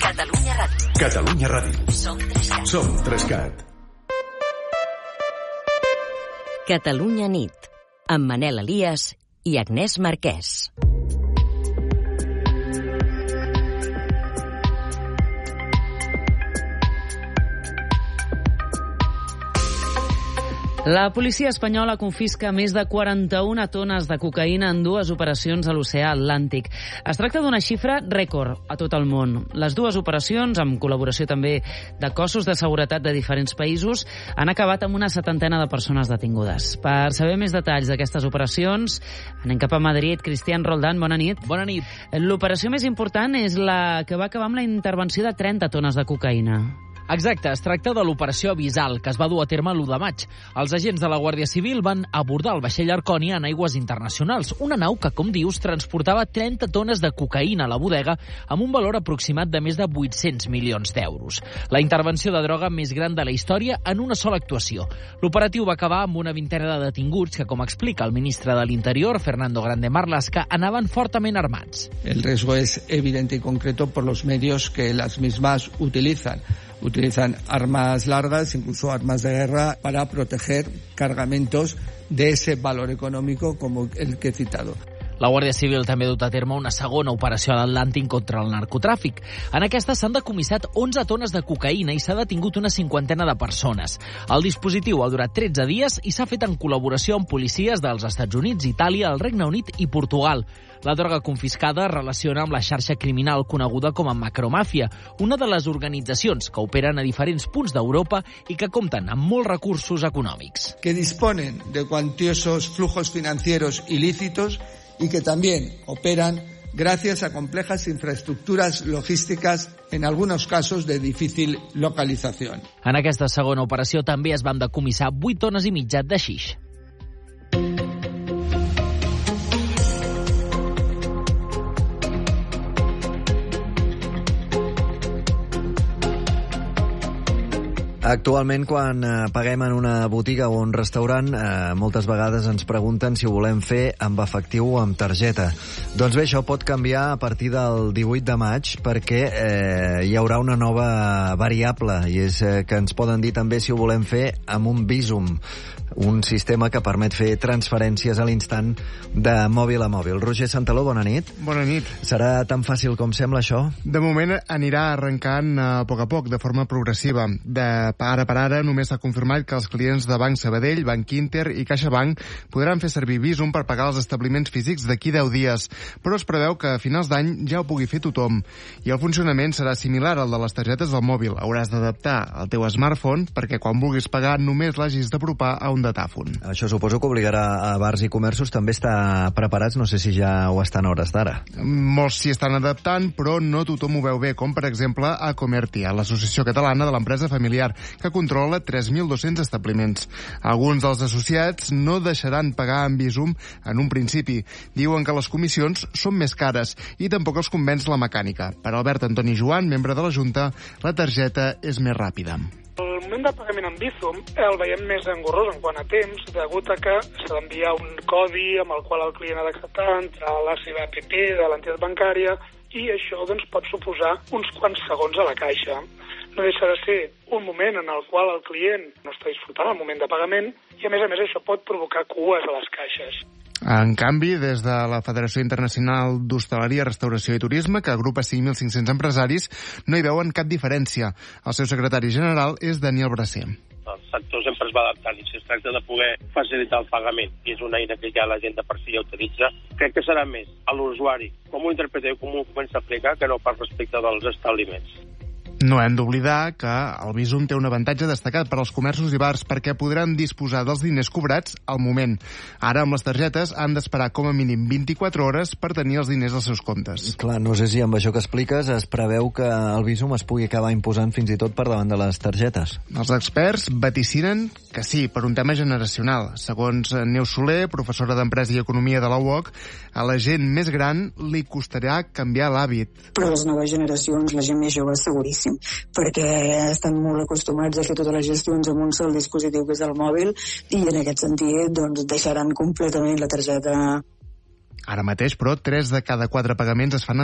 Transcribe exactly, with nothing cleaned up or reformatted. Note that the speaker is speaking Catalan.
Catalunya Ràdio. Catalunya Ràdio. Som Trescat. Som Trescat. Catalunya nit, amb Manel Elias i Agnès Marquès. La policia espanyola confisca més de quaranta-una tones de cocaïna en dues operacions a l'oceà Atlàntic. Es tracta d'una xifra rècord a tot el món. Les dues operacions, amb col·laboració també de cossos de seguretat de diferents països, han acabat amb una setantena de persones detingudes. Per saber més detalls d'aquestes operacions, anem cap a Madrid. Cristian Roldán, bona nit. Bona nit. L'operació més important és la que va acabar amb la intervenció de trenta tones de cocaïna. Exacte, es tracta de l'operació Avisal, que es va dur a terme l'u de maig. Els agents de la Guàrdia Civil van abordar el vaixell Arcònia en aigües internacionals, una nau que, com dius, transportava trenta tones de cocaïna a la bodega amb un valor aproximat de més de vuit-cents milions d'euros. La intervenció de droga més gran de la història en una sola actuació. L'operatiu va acabar amb una vintena de detinguts que, com explica el ministre de l'Interior, Fernando Grande Marlaska, anaven fortament armats. El riesgo es evidente y concreto por los medios que las mismas utilizan. Utilizan armas largas, incluso armas de guerra, para proteger cargamentos de ese valor económico como el que he citado. La Guàrdia Civil també ha dut a terme una segona operació a l'Atlàntic contra el narcotràfic. En aquesta s'han decomissat onze tones de cocaïna i s'ha detingut una cinquantena de persones. El dispositiu ha durat tretze dies i s'ha fet en col·laboració amb policies dels Estats Units, Itàlia, el Regne Unit i Portugal. La droga confiscada es relaciona amb la xarxa criminal coneguda com a macromàfia, una de les organitzacions que operen a diferents punts d'Europa i que compten amb molts recursos econòmics. Que disponen de cuantiosos flujos financieros ilícitos y que también operan gracias a complejas infraestructuras logísticas, en algunos casos de difícil localización. En aquesta segona operació també es van decomissar vuit tones i mitja de xix. Actualment, quan eh, paguem en una botiga o un restaurant, eh, moltes vegades ens pregunten si ho volem fer amb efectiu o amb targeta. Doncs bé, això pot canviar a partir del divuit de maig perquè eh, hi haurà una nova variable, i és eh, que ens poden dir també si ho volem fer amb un Bizum, un sistema que permet fer transferències a l'instant de mòbil a mòbil. Roger Santaló, bona nit. Bona nit. Serà tan fàcil com sembla això? De moment anirà arrencant a poc a poc, de forma progressiva. De ara per ara només s'ha confirmat que els clients de Banc Sabadell, Banc Inter i CaixaBank podran fer servir Bizum per pagar els establiments físics d'aquí deu dies, però es preveu que a finals d'any ja ho pugui fer tothom. I el funcionament serà similar al de les targetes del mòbil. Hauràs d'adaptar el teu smartphone perquè quan vulguis pagar només l'hagis d'apropar a un datàfon. Això suposo que obligarà a bars i comerços també estar preparats, no sé si ja ho estan a hores d'ara. Molts s'hi estan adaptant, però no tothom ho veu bé, com per exemple a Comertia, l'Associació Catalana de l'Empresa Familiar, que controla tres mil dos-cents establiments. Alguns dels associats no deixaran pagar amb Bizum en un principi. Diuen que les comissions són més cares i tampoc els convenç la mecànica. Per Albert Antoni Joan, membre de la Junta, la targeta és més ràpida. El moment de pagament amb Bizum el veiem més engorrós en quant a temps, degut a que s'ha d'enviar un codi amb el qual el client ha d'acceptar, entrar a la seva app de l'entitat bancària, i això doncs, pot suposar uns quants segons a la caixa. No deixa de ser un moment en el qual el client no està disfrutant el moment de pagament i, a més a més, això pot provocar cues a les caixes. En canvi, des de la Federació Internacional d'Hostaleria, Restauració i Turisme, que agrupa cinc mil cinc-cents empresaris, no hi veuen cap diferència. El seu secretari general és Daniel Bracer. El sector sempre es va adaptant i si es tracta de poder facilitar el pagament, i és una eina que ja la gent de per si ja utilitza, crec que serà més a l'usuari com ho interpreteu, com ho comença a aplicar, que no per respecte dels establiments. No hem d'oblidar que el Bizum té un avantatge destacat per als comerços i bars perquè podran disposar dels diners cobrats al moment. Ara, amb les targetes, han d'esperar com a mínim vint-i-quatre hores per tenir els diners als seus comptes. Clar, no sé si amb això que expliques es preveu que el Bizum es pugui acabar imposant fins i tot per davant de les targetes. Els experts vaticinen que sí, per un tema generacional. Segons Neus Soler, professora d'Empresa i Economia de la U O C, a la gent més gran li costarà canviar l'hàbit. Però les noves generacions, la gent més jove, seguríssim, perquè estan molt acostumats a fer totes les gestions amb un sol dispositiu que és el mòbil i en aquest sentit doncs, deixaran completament la targeta. Ara mateix, però, tres de cada quatre pagaments es fan